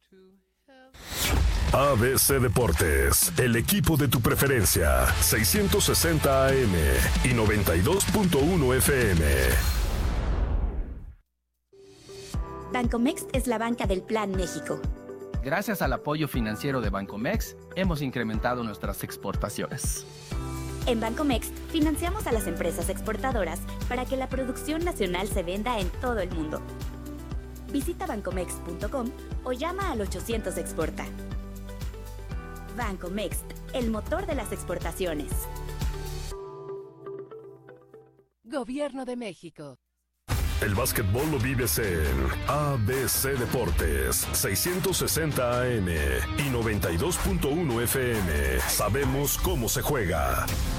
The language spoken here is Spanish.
ABC Deportes, el equipo de tu preferencia, 660 AM y 92.1 FM. Bancomext es la banca del Plan México. Gracias al apoyo financiero de Bancomext, hemos incrementado nuestras exportaciones. En Bancomext, financiamos a las empresas exportadoras para que la producción nacional se venda en todo el mundo. Visita bancomext.com o llama al 800 Exporta. Bancomext, el motor de las exportaciones. Gobierno de México. El básquetbol lo vives en ABC Deportes, 660 AM y 92.1 FM. Sabemos cómo se juega.